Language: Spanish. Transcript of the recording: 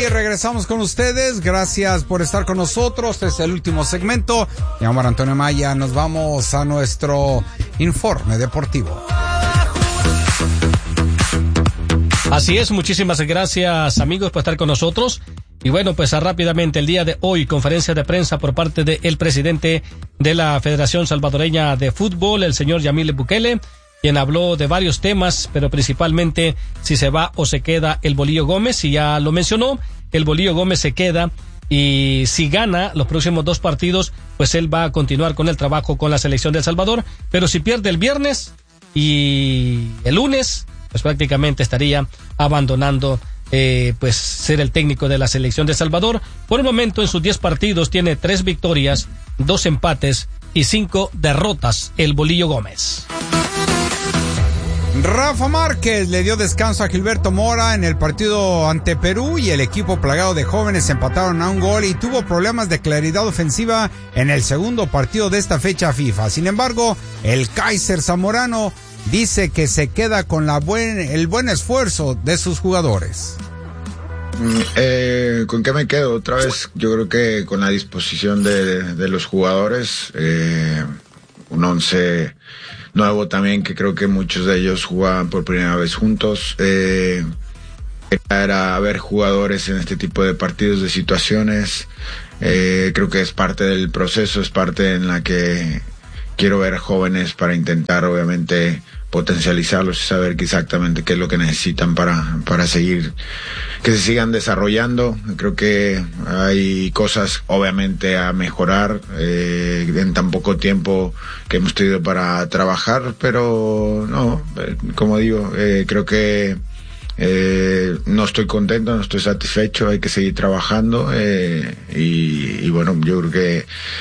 regresamos con ustedes. Gracias por estar con nosotros. Este es el último segmento. Mi nombre es Antonio Maya. Nos vamos a nuestro informe deportivo. Así es, muchísimas gracias, amigos, por estar con nosotros. Y bueno, pues rápidamente, el día de hoy, conferencia de prensa por parte del presidente de la Federación Salvadoreña de Fútbol, el señor Yamile Bukele, quien habló de varios temas, pero principalmente si se va o se queda el Bolillo Gómez, y ya lo mencionó, el Bolillo Gómez se queda, y si gana los próximos 2 partidos, pues él va a continuar con el trabajo con la selección de El Salvador, pero si pierde el viernes y el lunes, pues prácticamente estaría abandonando pues ser el técnico de la selección de El Salvador. Por el momento, en sus 10 partidos tiene 3 victorias, 2 empates y 5 derrotas el Bolillo Gómez. Rafa Márquez le dio descanso a Gilberto Mora en el partido ante Perú, y el equipo plagado de jóvenes empataron a un gol y tuvo problemas de claridad ofensiva en el segundo partido de esta fecha FIFA. Sin embargo, el Kaiser zamorano dice que se queda con el buen esfuerzo de sus jugadores. ¿Con qué me quedo? Otra vez, yo creo que con la disposición de los jugadores, un 11 nuevo también, que creo que muchos de ellos jugaban por primera vez juntos. Era ver jugadores en este tipo de partidos, de situaciones. Creo que es parte del proceso, es parte en la que quiero ver jóvenes para intentar, obviamente, potencializarlos y saber exactamente qué es lo que necesitan para seguir, que se sigan desarrollando. Creo que hay cosas obviamente a mejorar en tan poco tiempo que hemos tenido para trabajar, pero no, como digo, creo que no estoy contento, no estoy satisfecho, hay que seguir trabajando, y bueno, yo creo que